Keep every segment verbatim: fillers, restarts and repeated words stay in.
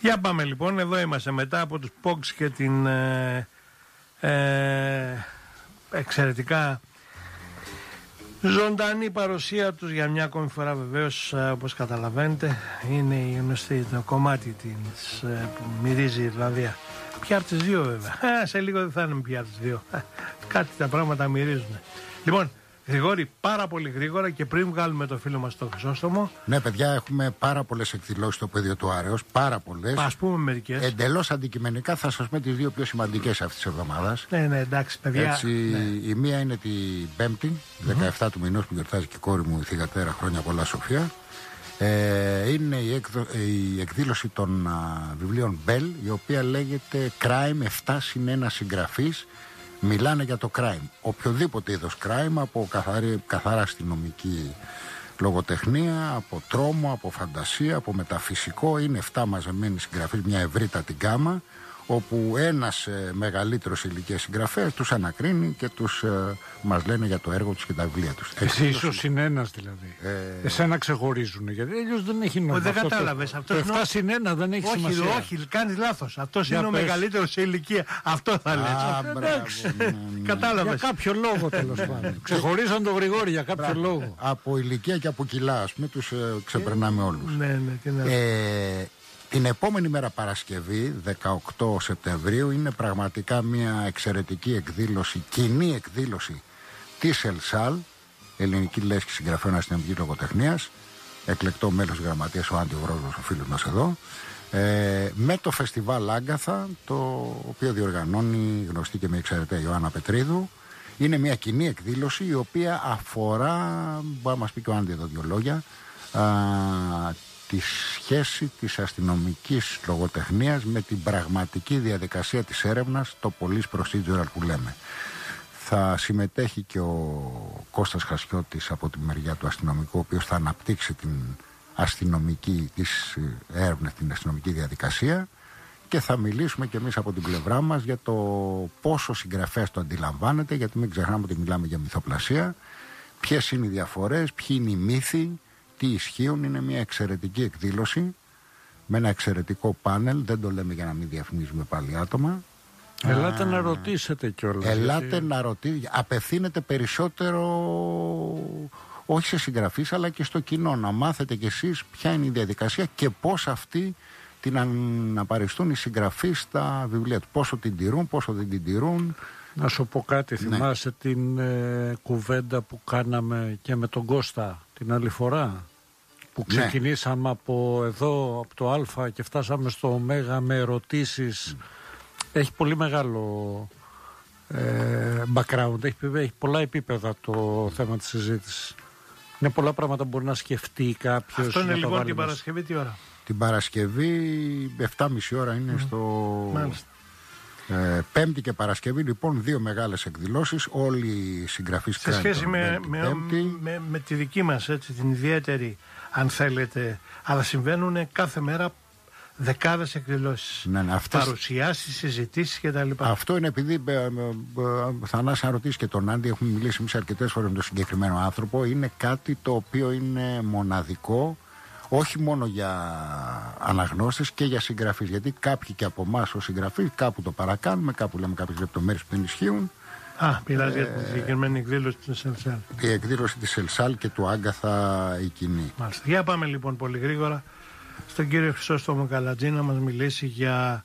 Για πάμε λοιπόν, εδώ είμαστε μετά από τους Pogs και την ε, ε, εξαιρετικά ζωντανή παρουσία τους για μια ακόμη φορά, βεβαίως, όπως καταλαβαίνετε. Είναι η γνωστή το κομμάτι της, που μυρίζει η Ιρλανδία. Πια από τις δύο βέβαια. Σε λίγο δεν θα είναι πια από τις δύο. Κάτι τα πράγματα μυρίζουν. Λοιπόν, Γρηγόρη, πάρα πολύ γρήγορα και πριν βγάλουμε το φίλο μας το Χρυσόστομο. Ναι, παιδιά, έχουμε πάρα πολλές εκδηλώσεις στο πεδίο του Άρεως. Πάρα πολλές. Ας πούμε μερικές. Εντελώς αντικειμενικά θα σας πούμε τις δύο πιο σημαντικές αυτής της εβδομάδας. Ναι, ναι, εντάξει, παιδιά. Έτσι, ναι. Η μία είναι την Πέμπτη, δεκαεφτά mm-hmm. του μηνός, που γιορτάζει και η κόρη μου η θυγατέρα, χρόνια πολλά Σοφία. Ε, είναι η, εκδο... η εκδήλωση των α, βιβλίων Bell, η οποία λέγεται Crime επτά συν ένα συγγραφής. Μιλάνε για το crime, οποιοδήποτε είδος crime, από καθαρή, καθαρά αστυνομική λογοτεχνία, από τρόμο, από φαντασία, από μεταφυσικό. Είναι εφτά μαζεμένοι συγγραφείς, μια ευρύτατη γκάμα, όπου ένας ε, μεγαλύτερος ηλικίας συγγραφέας τους ανακρίνει και τους ε, μας λένε για το έργο τους και τα βιβλία τους. Εσύ ίσως είναι ένας δηλαδή. Ε... Εσένα ξεχωρίζουν, γιατί αλλιώς δεν έχει νόημα. Δεν κατάλαβες. Το εφτά συν ένα δεν έχει όχι, σημασία. Όχι, όχι, κάνεις λάθος. Αυτός είναι πες. Ο μεγαλύτερος σε ηλικία. Αυτό θα λες. Εντάξει. Κατάλαβες. Για κάποιο λόγο τέλος πάντων. Ξεχωρίσαν τον Γρηγόρη για κάποιο Μπράβο. λόγο. Από ηλικία και από κιλά, ας πούμε, τους ε, ξεπερνάμε όλους. Ναι, ναι, τι να... ε, Την επόμενη μέρα Παρασκευή, δεκαοκτώ Σεπτεμβρίου, είναι πραγματικά μια εξαιρετική εκδήλωση, κοινή εκδήλωση της ΕΛΣΑΛ, Ελληνική Λέσχη Συγγραφέων Αστυνομικής Λογοτεχνίας, εκλεκτό μέλος γραμματείας ο Άντι Βρόζος, ο φίλος μας εδώ, ε, με το φεστιβάλ Άγκαθα, το οποίο διοργανώνει η γνωστή και με εξαιρετή Ιωάννα Πετρίδου. Είναι μια κοινή εκδήλωση η οποία αφορά, μπορεί να μας πει και ο Άντι εδώ δύο λόγια, α, τη σχέση της αστυνομικής λογοτεχνίας με την πραγματική διαδικασία της έρευνας, το police procedural που λέμε. Θα συμμετέχει και ο Κώστας Χασιώτης από τη μεριά του αστυνομικού, ο οποίος θα αναπτύξει την αστυνομική της έρευνα, την αστυνομική διαδικασία, και θα μιλήσουμε και εμείς από την πλευρά μας για το πόσο συγγραφέας το αντιλαμβάνεται, γιατί μην ξεχνάμε ότι μιλάμε για μυθοπλασία, ποιες είναι οι διαφορές, ποιοι είναι οι μύθοι, τι ισχύουν. Είναι μια εξαιρετική εκδήλωση με ένα εξαιρετικό πάνελ. Δεν το λέμε για να μην διαφημίζουμε πάλι άτομα. Ελάτε Α, να ρωτήσετε κιόλας. Ελάτε γιατί... να ρωτήσετε. Απευθύνεται περισσότερο όχι σε συγγραφείς αλλά και στο κοινό. Να μάθετε κι εσείς ποια είναι η διαδικασία και πώς αυτοί την αναπαριστούν οι συγγραφείς στα βιβλία του. Πόσο την τηρούν, πόσο δεν την τηρούν. Να σου πω κάτι, ναι. Θυμάσαι την ε, κουβέντα που κάναμε και με τον Κώστα την άλλη φορά, που ξεκινήσαμε ναι. από εδώ, από το Α και φτάσαμε στο Ω με ερωτήσεις. Mm. Έχει πολύ μεγάλο ε, background, έχει, έχει πολλά επίπεδα το θέμα της συζήτησης. Είναι πολλά πράγματα που μπορεί να σκεφτεί κάποιος. Αυτό είναι να λοιπόν την μας. Παρασκευή τι ώρα? Την Παρασκευή επτά και μισή ώρα είναι mm. στο... Μάλιστα. Ε, Πέμπτη και Παρασκευή, λοιπόν, δύο μεγάλες εκδηλώσεις. Όλοι οι συγγραφείς σε σχέση με, με, με, με τη δική μας, έτσι, την ιδιαίτερη, αν θέλετε, αλλά συμβαίνουν κάθε μέρα δεκάδες εκδηλώσεις. Ναι, ναι, αυτές... παρουσιάσεις, συζητήσεις κτλ. Αυτό είναι επειδή ε, ε, ε, Θανάση, αν ρωτήσει και τον Άντι, έχουμε μιλήσει εμείς αρκετές φορές με τον συγκεκριμένο άνθρωπο. Είναι κάτι το οποίο είναι μοναδικό, όχι μόνο για αναγνώστες και για συγγραφείς. Γιατί κάποιοι και από εμάς ως συγγραφείς κάπου το παρακάνουμε, κάπου λέμε κάποιες λεπτομέρειες που δεν ισχύουν. Α, μιλάς ε, για τη συγκεκριμένη εκδήλωση της ΕΛΣΑΛ. Η εκδήλωση της ΕΛΣΑΛ και του Άγκαθα η κοινή. Μάλιστα. Για πάμε λοιπόν πολύ γρήγορα στον κύριο Χρυσόστομο Καλατζή να μας μιλήσει για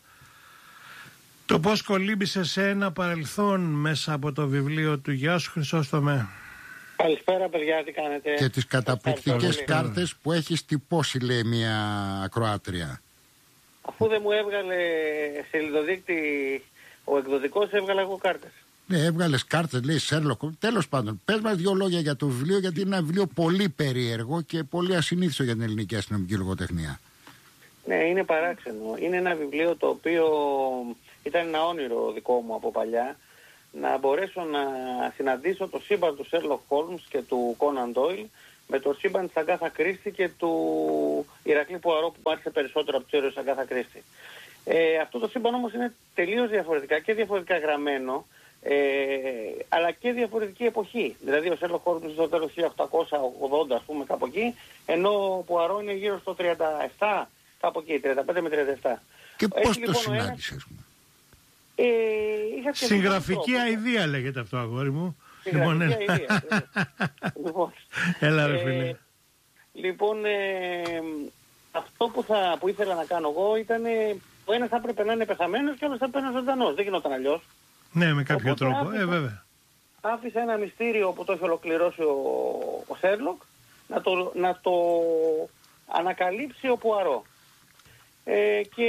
το πώς κολύμπησε σε ένα παρελθόν μέσα από το βιβλίο του. Γεια σου Χρυσόστομε. Καλησπέρα παιδιά, τι κάνετε? Και τις καταπληκτικές κάρτες που έχεις τυπώσει, λέει μια ακροάτρια. Αφού δεν μου έβγαλε σελιδοδείκτη ο εκδοτικός, έβγαλα εγώ κάρτες. Ναι, έβγαλες κάρτες, λέει Σέρλοκ. Τέλος πάντων, πες μας δύο λόγια για το βιβλίο, γιατί είναι ένα βιβλίο πολύ περίεργο και πολύ ασυνήθιστο για την ελληνική αστυνομική λογοτεχνία. Ναι, είναι παράξενο. Είναι ένα βιβλίο το οποίο ήταν ένα όνειρο δικό μου από παλιά, να μπορέσω να συναντήσω το σύμπαν του Sherlock Holmes και του Conan Doyle με το σύμπαν της Αγκάθα Κρίστη και του Ηρακλή Πουαρό, που μου άρεσε περισσότερο από τους έρωες Αγκάθα Κρίστη. Ε, αυτό το σύμπαν όμως είναι τελείως διαφορετικά και διαφορετικά γραμμένο, ε, αλλά και διαφορετική εποχή. Δηλαδή ο Sherlock Holmes στο τέλος χίλια οκτακόσια ογδόντα, ας πούμε, κάπου εκεί, ενώ ο Πουαρό είναι γύρω στο τριάντα επτά κάπου εκεί, τριάντα πέντε με τριάντα επτά. Και Έτσι, πώς λοιπόν, το συνάντησες? Ε, είχα και Συγγραφική αηδία λέγεται αυτό, αγόρι μου. Συγγραφική αηδία. Λοιπόν, έλα ρε ε, φίλε. Λοιπόν, ε, αυτό που, θα, που ήθελα να κάνω εγώ ήταν ο ένας θα έπρεπε να είναι πεθαμένος και ο άλλος θα έπρεπε να είναι ζωντανός. Δεν γινόταν αλλιώς. Ναι, με κάποιο Οπότε τρόπο. άφησα, ε, βέβαια. άφησα ένα μυστήριο που το έχει ολοκληρώσει ο, ο Σέρλοκ να το, να το ανακαλύψει ο Πουαρό. Ε, και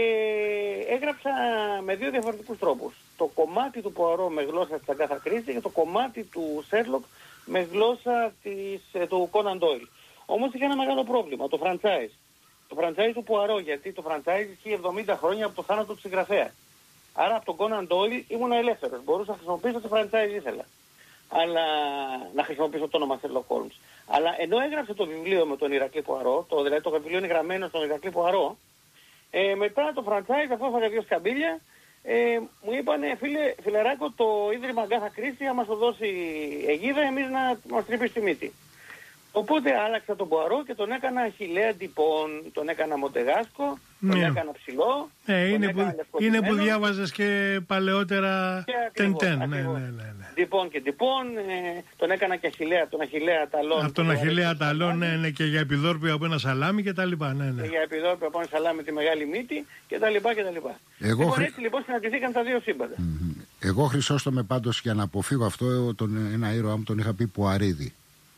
έγραψα με δύο διαφορετικούς τρόπους. Το κομμάτι του Πουαρό με γλώσσα της Αγκάθα Κρίστη και το κομμάτι του Σέρλοκ με γλώσσα της, ε, του Κόναν Ντόιλ. Όμως είχε ένα μεγάλο πρόβλημα, το franchise. Το franchise του Πουαρό, γιατί το franchise είχε εβδομήντα χρόνια από το θάνατο του συγγραφέα. Άρα από τον Κόναν Ντόιλ ήμουν ελεύθερος. Μπορούσα να χρησιμοποιήσω το franchise ήθελα. Αλλά να χρησιμοποιήσω το όνομα Sherlock Holmes. Αλλά ενώ έγραψε το βιβλίο με τον Ηρακλή Πουαρό, το, δηλαδή το βιβλίο είναι γραμμένο στον Ηρακλή Πουαρό, ε, μετά το franchise, αφού έφαγα δύο σκαμπίλια, ε, μου είπανε, φίλε, φιλεράκο, το Ίδρυμα Αγκάθα Κρίστη, άμα σου δώσει αιγίδα, εμείς να μας τρυπήσει τη μύτη. Οπότε άλλαξα τον Πουαρό και τον έκανα Αχιλλέα Ντυπών, τον έκανα Μοντεγάσκο, τον Ναι. έκανα Ψηλό. Ε, τον είναι, έκανα που, είναι που λευκοσυμένο. διάβαζες και παλαιότερα τεντέν. Ναι, ναι, ακριβώς. ναι, ναι. Ντυπών και Ντυπών, ε, τον έκανα και Αχιλλέα, τον Αχιλλέα Ταλών. Από τον Αχιλλέα Ταλών, ναι, ναι, και για επιδόρπιο από ένα σαλάμι και τα λοιπά. Ναι, ναι. Και για επιδόρπιο από ένα σαλάμι με τη μεγάλη μύτη και τα λοιπά και τα λοιπά. Εγώ Λοιπόν, χρη- έτσι λοιπόν συναντηθήκαν τα δύο σύμπαντα. Μμμ. Εγώ Χρυσόστομε πάντως για να αποφύγω αυτό, τον, ένα ήρωα μου τον είχα πει Πουαρίδη.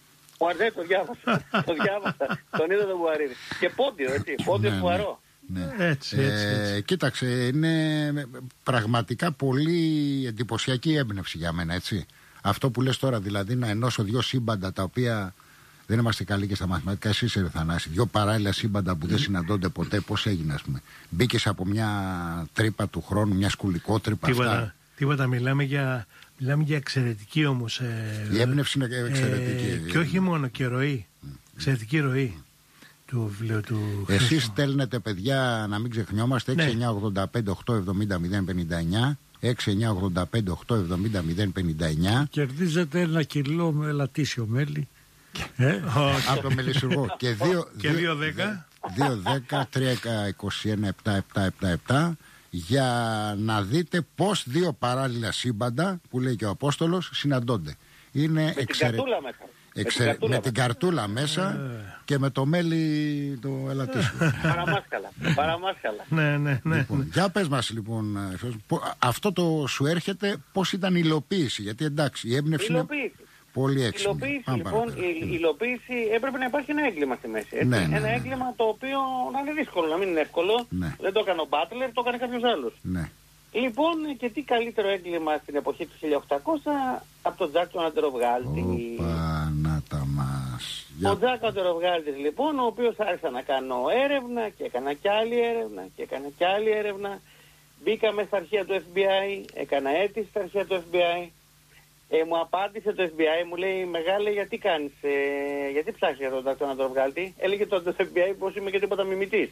Ο Αρδέ το διάβασα. το διάβασα. Τον είδα τον Πουαρίδη. Και Πόντιο, έτσι. Πόντιο Ναι, ναι. Πουαρό. Ναι. Έτσι, έτσι, έτσι. Ε, κοίταξε, είναι πραγματικά πολύ εντυπωσιακή έμπνευση για μένα, έτσι. Αυτό που λες τώρα, δηλαδή να ενώσω δύο σύμπαντα τα οποία δεν είμαστε καλοί και στα μαθηματικά. Εσύ είσαι, Θανάση, δύο παράλληλα σύμπαντα που δεν συναντώνται ποτέ. Πώς έγινε, ας πούμε? Μπήκες από μια τρύπα του χρόνου, μια σκουλικότρυπα. Αυτά. Τίποτα, τίποτα, μιλάμε για, μιλάμε για εξαιρετική όμως. Ε, Η έμπνευση είναι εξαιρετική. Ε, και όχι μόνο, και ροή. Εξαιρετική ροή του βιβλίου του Εσείς Χρήστου. στέλνετε, παιδιά, να μην ξεχνιόμαστε, Ναι. έξι εννιά ογδόντα πέντε οκτώ εβδομήντα μηδέν πενήντα εννιά, έξι εννιά ογδόντα πέντε οκτώ εβδομήντα μηδέν πενήντα εννιά. Κερδίζετε ένα κιλό με λατήσιο μέλι. Ε, Από το Μελισσουργό. Και δύο- Και δύο- δύο δέκα. δύο δέκα τρία είκοσι ένα επτά επτά επτά επτά για να δείτε πώς δύο παράλληλα σύμπαντα που λέει και ο Απόστολος συναντώνται. Είναι Με την εξαιρε- καρτούλα μέσα. εξαιρε- Με την με την καρτούλα μέσα και με το μέλι το ελαττίσιο. Παραμάσκαλα. Παραμάσκαλα. Ναι, ναι, ναι. Λοιπόν, για πες μας λοιπόν, ε, Χρήστο, πο- αυτό το σου έρχεται, πώς ήταν η υλοποίηση? Γιατί εντάξει, η έμπνευση είναι Υλοποίηση. πολύ Η έξυπνη. υλοποίηση, Πάμε λοιπόν, παραπέρα. η η υλοποίηση έπρεπε να υπάρχει ένα έγκλημα στη μέση. Έτσι. Ναι, ναι, ένα ναι. έγκλημα το οποίο να είναι δύσκολο, να μην είναι εύκολο. Ναι. Δεν το έκανε ο Μπάτλερ, το έκανε κάποιος άλλος. Ναι. Λοιπόν, και τι καλύτερο έγκλημα στην εποχή του χίλια οκτακόσια από τον Τζακ τον Αντεροβγάλτη. Όπα, να τα μας. Ο Για... Τζακ ο Αντεροβγάλτης λοιπόν, ο οποίος άρχισα να κάνω έρευνα και έκανα κι άλλη έρευνα και έκανα κι άλλη έρευνα. Μπήκαμε στα αρχεία του εφ μπι άι, έκανα αίτηση στα αρχεία του εφ μπι άι. Ε, μου απάντησε το εφ μπι άι, μου λέει, μεγάλε, γιατί κάνεις, ε, γιατί ψάχνεις τον Τζακ τον Αντεροβγάλτη? Έλεγε το εφ μπι άι πως είμαι και τίποτα μιμητής.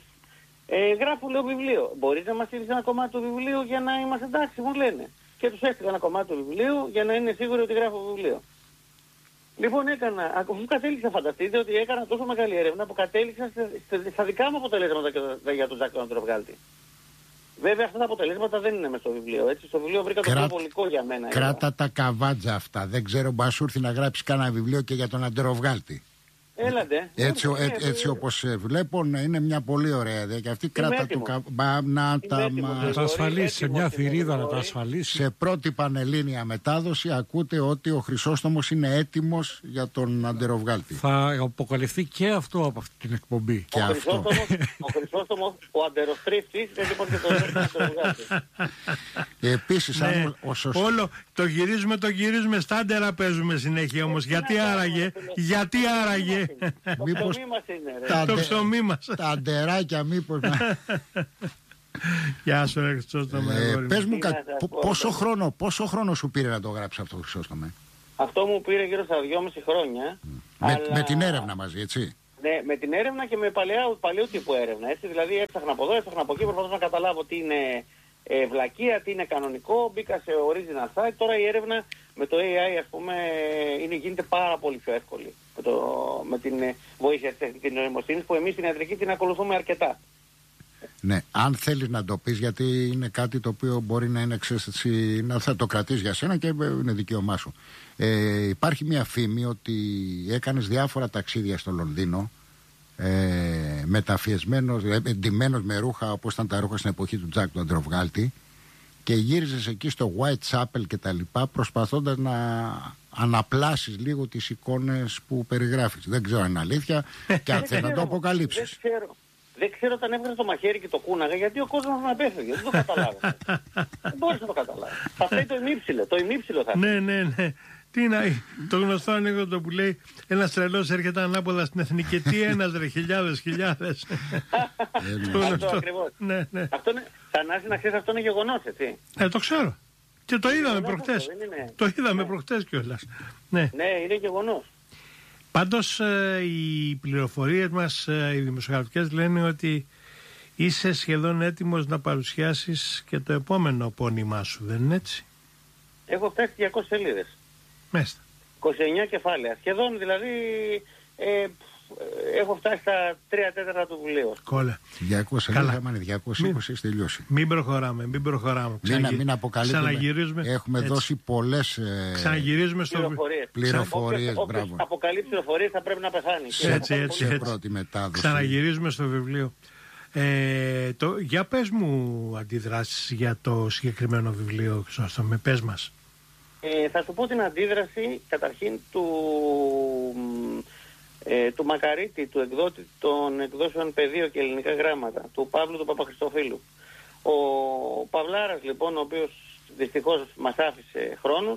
Ε, γράφω, λέω, βιβλίο. Μπορείς να μας στείλεις ένα κομμάτι του βιβλίου για να είμαστε εντάξει, μου λένε. Και τους έστειλα ένα κομμάτι του βιβλίου για να είναι σίγουροι ότι γράφω βιβλίο. Λοιπόν, έκανα, αφού κατέληξα, φανταστείτε ότι έκανα τόσο μεγάλη έρευνα που κατέληξα στα, στα δικά μου αποτελέσματα για τον Τζακ τον Αντεροβγάλτη. Βέβαια, αυτά τα αποτελέσματα δεν είναι μες στο βιβλίο. Έτσι. Στο βιβλίο βρήκα Κράτα- το πιο βολικό για μένα. Κράτα τα καβάτζα αυτά. Δεν ξέρω, μπα σου έρθει να γράψει κανένα βιβλίο και για τον Αντεροβγάλτη. Έλατε. Έτσι, ο- Ε, έ- έτσι όπως ε, βλέπω, ναι, είναι μια πολύ ωραία ιδέα. Και αυτή κράτα του έτοιμος. καβάτζα. Να τα έτοιμος, μας. να τα Μπορεί, ασφαλίσει σε έτοιμος μια είναι, θηρίδα, να τα μπορεί. ασφαλίσει. Σε πρώτη πανελλήνια μετάδοση ακούτε ότι ο Χρυσόστομος είναι έτοιμος για τον Αντεροβγάλτη. Θα αποκαλυφθεί και αυτό από αυτή την εκπομπή. Και ο αυτό. Χρυσόστομος, ο Χρυσόστομος, ο Αντεροστρίφτης, δεν λοιπόν και τον Αντεροβγάλτη. Επίσης, Ναι, αν ο, ο σωστός... όλο το γυρίζουμε, το γυρίζουμε, στάντερα παίζουμε συνέχεια όμως. Γιατί άραγε, γιατί άραγε. Το Μήπως ψωμί μας είναι, ρε. τα, Το αντε- ψωμί μας. τα αντεράκια μήπως... να- Γεια σου, ρε Χρυσόστομε, Ε, αγόρι μου. πες μου, Τι να κα- σας πο- πω, πόσο, τώρα. χρόνο, πόσο χρόνο σου πήρε να το γράψει αυτό, Χρυσόστομε? Αυτό μου πήρε γύρω στα δυόμιση χρόνια. Με, αλλά- με την έρευνα μαζί, έτσι. Ναι, με την έρευνα και με παλαιά, παλαιού τύπου έρευνα. Έτσι. Δηλαδή έψαχνα από εδώ, έψαχνα από εκεί, προσπαθούσα να καταλάβω τι είναι ε, βλακεία, τι είναι κανονικό. Μπήκα σε original site. Τώρα η έρευνα με το έι άι, ας πούμε, είναι, γίνεται πάρα πολύ πιο εύκολη. Με, το, με την ε, βοήθεια της τεχνητής νοημοσύνης που εμείς στην ιατρική την ακολουθούμε αρκετά. Ναι, αν θέλεις να το πεις, γιατί είναι κάτι το οποίο μπορεί να είναι εξαίσθηση, να θα το κρατήσεις για σένα και είναι δικαίωμά σου. Ε, υπάρχει μια φήμη ότι έκανες διάφορα ταξίδια στο Λονδίνο, ε, μεταφιεσμένος, εντυμένος με ρούχα όπως ήταν τα ρούχα στην εποχή του Τζακ του Αντροβγάλτη, και γύριζες εκεί στο Whitechapel και τα λοιπά, προσπαθώντας να αναπλάσεις λίγο τις εικόνες που περιγράφεις. Δεν ξέρω αν είναι αλήθεια και αν θέλει να το αποκαλύψεις. Δεν ξέρω. Δεν ξέρω όταν έβγαζε το μαχαίρι και το κούναγε, γιατί ο κόσμος να απέφευγε. Δεν το καταλάβω. Δεν μπορείς να το καταλάβει. Θα φταίει το ημίψιλο. Το ημίψιλο θα Ναι, ναι, ναι. Τι είναι το γνωστό ανέκδοτο που λέει ένας τρελός έρχεται ανάποδα στην εθνική. Τι ένας ρε, χιλιάδες, χιλιάδες. Αυτό ακριβώς. Ναι, ναι. Αυτό είναι, Θανάση, να ξέρεις, αυτό είναι γεγονός, έτσι. Ε, το ξέρω. Και το είδαμε προχτές. Το είδαμε προχτές κιόλας. Ναι, ναι, είναι γεγονός. Πάντως ε, οι πληροφορίες μας, ε, οι δημοσιογραφικές, λένε ότι είσαι σχεδόν έτοιμος να παρουσιάσεις και το επόμενο πόνημά σου, δεν είναι έτσι? Έχω φτάσει διακόσιες σελίδες. Μέστα. είκοσι εννιά κεφάλαια. Σχεδόν δηλαδή ε, έχω φτάσει στα τρία τέταρτα του βιβλίου. Κόλλα. διακόσιες σελίδες, άμα είναι διακόσιες είκοσι, έχει τελειώσει. Μην προχωράμε, μην προχωράμε. Μην, μην αποκαλύπτουμε. Έχουμε έτσι. Δώσει πολλές ε, Ξαναγυρίζουμε στο πληροφορίες. πληροφορίες. Όποιος αποκαλύψει πληροφορίες θα πρέπει να πεθάνει. Έτσι, έτσι, έτσι, έτσι. Πρώτη μετάδοση. Ξαναγυρίζουμε στο βιβλίο. Ε, το, για πες μου αντιδράσεις για το συγκεκριμένο βιβλίο, Χρυσόστομο, με πες μας. Ε, θα σου πω την αντίδραση καταρχήν του, ε, του Μακαρίτη, του εκδότη των εκδόσεων Πεδίο και Ελληνικά Γράμματα, του Παύλου του Παπαχριστοφίλου. Ο Παυλάρας λοιπόν, ο οποίος δυστυχώς μας άφησε χρόνους,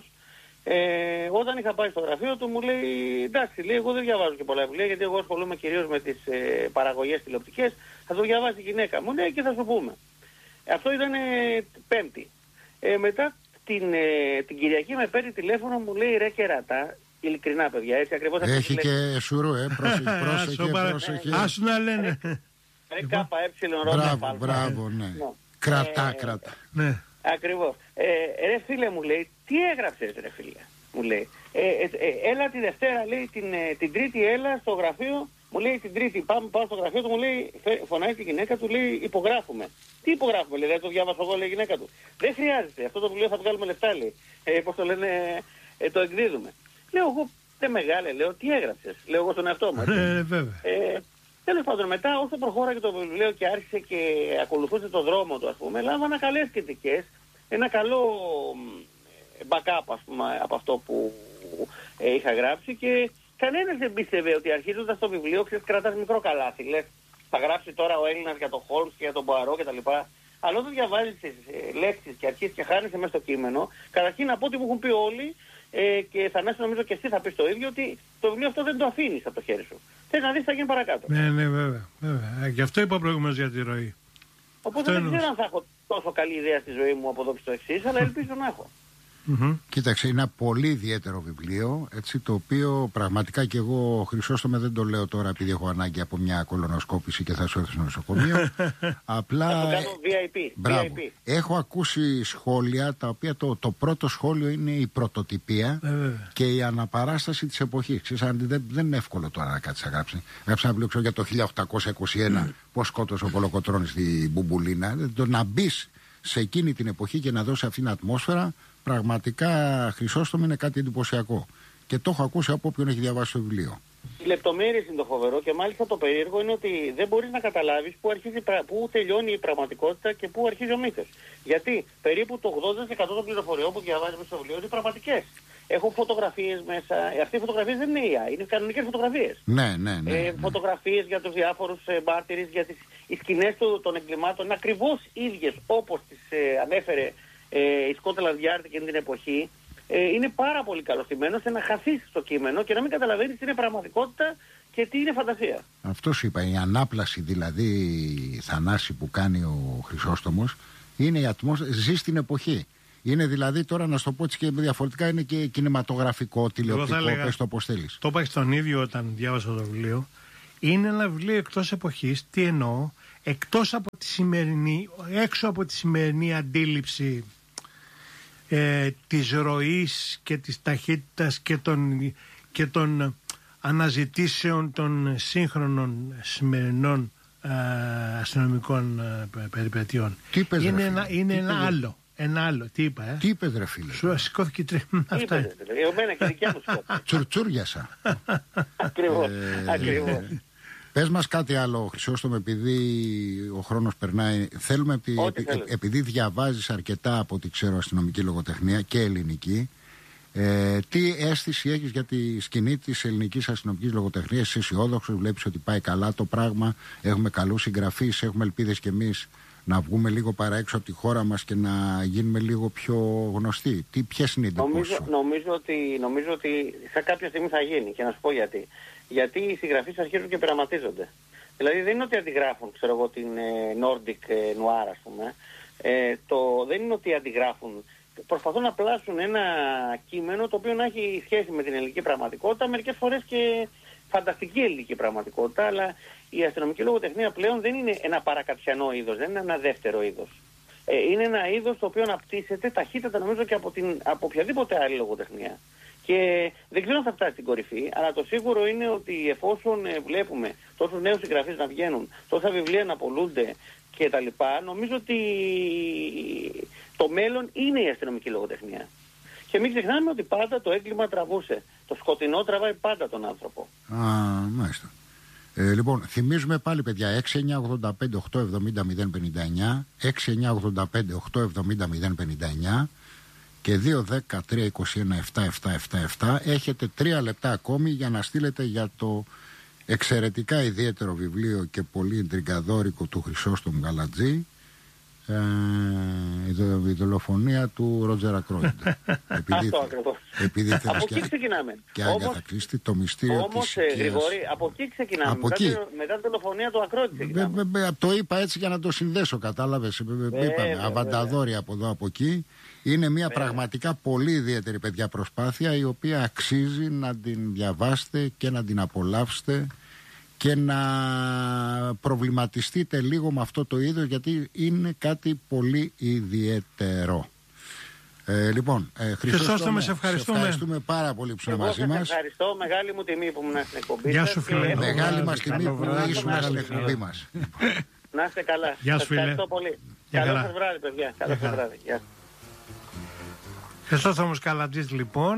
ε, όταν είχα πάει στο γραφείο του μου λέει, εντάξει, λέει, εγώ δεν διαβάζω και πολλά βιβλία, γιατί εγώ ασχολούμαι κυρίως με τις ε, παραγωγές τηλεοπτικές, θα το διαβάσει η γυναίκα μου, ναι, και θα σου πούμε. Αυτό ήταν ε, Πέμπτη. Ε, μετά την, ε, την Κυριακή με παίρνει τηλέφωνο, μου λέει, ρε κερατά, ειλικρινά παιδιά, έτσι ακριβώς. Έχει και σουρού, ε, πρόσεχε, πρόσεχε, πρόσεχε. Άσου να λένε. Ρε κάπα έψιλον ρότα. Μπράβο, μπράβο, ναι. Κρατά, κρατά. Ναι. Ακριβώς. Ε, ρε φίλε, μου λέει, τι έγραψες ρε φίλε, μου λέει. Ε, ε, ε, έλα τη Δευτέρα, λέει, την, ε, την Τρίτη έλα στο γραφείο, μου λέει την Τρίτη πάμε, πάω στο γραφείο του, μου λέει, φωνάει τη γυναίκα του, λέει, υπογράφουμε. Τι υπογράφουμε, λέει, δεν το διάβασα εγώ, λέει η γυναίκα του. Δεν χρειάζεται, αυτό το βιβλίο θα βγάλουμε λεφτά, λέει. Ε, πώς το λένε, ε, το εκδίδουμε. Λέω εγώ, δεν μεγάλε, λέω, τι έγραψες, λέω εγώ στον εαυτό μου. Ναι, βέβαια. Ε, Τέλος πάντων, μετά όσο προχώραγε το βιβλίο και άρχισε και ακολουθούσε το δρόμο του, ας πούμε, λάμβανα καλές κριτικές, ένα καλό backup, ας πούμε, από αυτό που ε, είχα γράψει, και κανένας δεν πίστευε ότι αρχίζοντας το βιβλίο, ξέρεις, κρατάς μικρό καλάθι, λες, θα γράψει τώρα ο Έλληνας για τον Χόλμς και για τον Πουαρό κτλ. Αλλά όταν διαβάζεις τις ε, λέξεις και αρχίσεις και χάνεσαι μέσα στο κείμενο, καταρχήν να πω ότι μου έχουν πει όλοι, ε, και Θανάση νομίζω και εσύ θα πεις το ίδιο, ότι το βιβλίο αυτό δεν το αφήνεις από το χέρι σου. Θες να δεις τι θα γίνει παρακάτω. Ναι, ναι, βέβαια. βέβαια. Γι' αυτό είπα προηγουμένως για τη ροή. Οπότε αυτό δεν ξέρω αν θα έχω τόσο καλή ιδέα στη ζωή μου από εδώ και στο εξής, αλλά ελπίζω να έχω. Mm-hmm. Κοίταξε, είναι ένα πολύ ιδιαίτερο βιβλίο, έτσι, το οποίο πραγματικά και εγώ, Χρυσόστομε, δεν το λέω τώρα επειδή έχω ανάγκη από μια κολονοσκόπηση και θα σου έρθει στο νοσοκομείο. Απλά. Θα το κάνω βι άι πι. Μπράβο. βι άι πι. Έχω ακούσει σχόλια, τα οποία το, το πρώτο σχόλιο είναι η πρωτοτυπία ε, και η αναπαράσταση της εποχής. Ξέρεις, δεν, δεν είναι εύκολο τώρα να κάτσει να γράψει. Γράψει ένα βιβλίο, ξέρω, για το χίλια οκτακόσια είκοσι ένα, πώς σκότωσε ο Κολοκοτρώνης στη Μπουμπουλίνα. Το να μπει σε εκείνη την εποχή και να δώσει αυτήν την ατμόσφαιρα, πραγματικά, Χρυσόστομο, είναι κάτι εντυπωσιακό. Και το έχω ακούσει από όποιον έχει διαβάσει το βιβλίο. Οι λεπτομέρειες είναι το φοβερό, και μάλιστα το περίεργο είναι ότι δεν μπορείς να καταλάβεις πού, αρχίζει, πού τελειώνει η πραγματικότητα και πού αρχίζει ο μύθος. Γιατί περίπου το ογδόντα τοις εκατό των πληροφοριών που διαβάζουμε στο βιβλίο είναι πραγματικές. Έχουν φωτογραφίες μέσα. Αυτές οι φωτογραφίες δεν είναι ι άι, είναι κανονικές φωτογραφίες. Ναι, ναι, ναι. Ε, ναι. Φωτογραφίες για τους διάφορους ε, μάρτυρες, για τις οι σκηνές του, των εγκλημάτων, είναι ακριβώς ίδιες όπως τις ε, ανέφερε ε, η Scotland Yard εκείνη την εποχή. Ε, είναι πάρα πολύ καλωστημένο σε να χαθείς στο κείμενο και να μην καταλαβαίνεις τι είναι πραγματικότητα και τι είναι φαντασία. Αυτό σου είπα, η ανάπλαση δηλαδή, Θανάση, που κάνει ο Χρυσόστομος, είναι η ατμόσφαιρα, ζει στην εποχή. Είναι δηλαδή, τώρα να σου το πω έτσι και διαφορετικά, είναι και κινηματογραφικό, τηλεοπτικό, πες το όπως θέλεις. Το είπα στον ίδιο όταν διάβασα το βιβλίο. Είναι ένα βιβλίο εκτός εποχής. Τι εννοώ? Εκτός από τη σημερινή, έξω από τη σημερινή αντίληψη ε, της ροής και της ταχύτητας και των, και των αναζητήσεων των σύγχρονων σημερινών ε, αστυνομικών ε, περιπετειών. Τι είπες, είναι ρε, ένα, είναι τι ένα είπες, άλλο. Ένα άλλο. Τι είπα, ε? Τι είπες, ρε φίλε? Σου σηκώθηκε τρίμα. Αυτά. Εμένα και δικιά μου σκόπια. Τσουρτσούριασα. Ακριβώς. Ε, Ακριβώς. Πες μας κάτι άλλο, Χρυσόστομο, επειδή ο χρόνος περνάει. Θέλουμε, επει, επει, επειδή διαβάζεις αρκετά από ό,τι ξέρω αστυνομική λογοτεχνία και ελληνική, ε, τι αίσθηση έχεις για τη σκηνή της ελληνικής αστυνομικής λογοτεχνίας? Είσαι αισιόδοξος, βλέπεις ότι πάει καλά το πράγμα, έχουμε καλούς συγγραφείς, έχουμε ελπίδες κι εμείς να βγούμε λίγο παρά έξω από τη χώρα μας και να γίνουμε λίγο πιο γνωστοί? Τι, ποιες είναι οι εντυπώσεις σου? Νομίζω ότι, νομίζω ότι σε κάποια στιγμή θα γίνει, και να σου πω γιατί. Γιατί οι συγγραφείς αρχίζουν και πειραματίζονται. Δηλαδή δεν είναι ότι αντιγράφουν, ξέρω εγώ, την ε, Nordic ε, Noir, ας πούμε. Ε, το, δεν είναι ότι αντιγράφουν. Προσπαθούν να πλάσουν ένα κείμενο το οποίο να έχει σχέση με την ελληνική πραγματικότητα, μερικές φορές και φανταστική ελληνική πραγματικότητα, αλλά η αστυνομική λογοτεχνία πλέον δεν είναι ένα παρακατιανό είδος, δεν είναι ένα δεύτερο είδος. Ε, είναι ένα είδος το οποίο αναπτύσσεται ταχύτατα, νομίζω, και από, την, από οποιαδήποτε άλλη λογοτεχνία. Και δεν ξέρω αν θα φτάσει στην κορυφή, αλλά το σίγουρο είναι ότι εφόσον ε, βλέπουμε τόσους νέους συγγραφείς να βγαίνουν, τόσα βιβλία να πωλούνται κτλ., νομίζω ότι το μέλλον είναι η αστυνομική λογοτεχνία. Και μην ξεχνάμε ότι πάντα το έγκλημα τραβούσε. Το σκοτεινό τραβάει πάντα τον άνθρωπο. Α, μάλιστα. Ε, λοιπόν, θυμίζουμε πάλι, παιδιά, έξι εννιά ογδόντα πέντε οκτώ εβδομήντα μηδέν πενήντα εννιά, έξι εννιά ογδόντα πέντε οκτώ εβδομήντα μηδέν πενήντα εννιά και δύο δέκα τρία είκοσι ένα επτά επτά επτά επτά. Έχετε τρία λεπτά ακόμη για να στείλετε για το εξαιρετικά ιδιαίτερο βιβλίο και πολύ εντριγκαδόρικο του Χρυσόστομου Γαλατζή, ε, η δολοφονία του Ρότζερ Ακρόιντ. επειδή, επειδή από εκεί ξεκινάμε. Και Άγκαθα Κρίστη, το μυστήριο όμως, της ε, οικίας. Γρηγόρη, από εκεί ξεκινάμε. Από μετά, εκεί. μετά τη δολοφονία του Ακρόιντ ξεκινάμε. Βε, βε, το είπα έτσι για να το συνδέσω, κατάλαβες. Είπαμε, αβανταδόροι από εδώ από εκεί. Είναι μια βέβαια. Πραγματικά πολύ ιδιαίτερη, παιδιά, προσπάθεια, η οποία αξίζει να την διαβάσετε και να την απολαύσετε και να προβληματιστείτε λίγο με αυτό το είδος, γιατί είναι κάτι πολύ ιδιαίτερο. Ε, λοιπόν, ε, Χρυσόστομε, σε ευχαριστούμε. ευχαριστούμε πάρα πολύ που ήσουν μαζί μας. Ευχαριστώ, μεγάλη μου τιμή που ήμουν στην εκπομπή. Γεια σου, φίλε. Μεγάλη μας τιμή που ήσουν στην εκπομπή μας. Να είστε καλά. Γεια σου, φίλε. Ευχαριστώ πολύ. Καλό σας βράδυ, παιδιά. Καλό σας βράδυ. Γεια σας. Χρυσόστομος Γαλατζής, λοιπόν,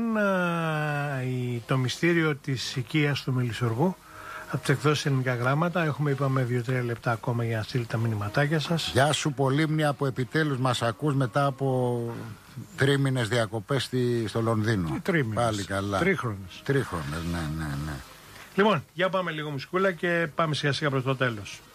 το μυστήριο της οικίας του Μελισσοργού, από τις εκδόσεις Ελληνικά Γράμματα. Έχουμε, είπαμε, δύο τρία λεπτά ακόμα για να στείλετε τα μηνυματάκια σας. Γεια σου, Πολύμνια, που επιτέλους μας ακούς μετά από τρίμηνες διακοπές στη, στο Λονδίνο. Τρίμηνες. Πάλι καλά. Τρίχρονες. Τρίχρονες, ναι, ναι, ναι. Λοιπόν, για πάμε λίγο μουσικούλα και πάμε σιγά σιγά προς το τέλος.